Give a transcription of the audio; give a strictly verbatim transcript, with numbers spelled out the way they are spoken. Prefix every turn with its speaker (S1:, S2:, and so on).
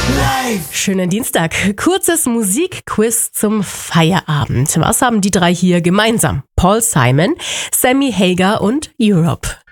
S1: Schönen Dienstag. Kurzes Musikquiz zum Feierabend. Was haben die drei hier gemeinsam? Paul Simon, Sammy Hagar und Europe.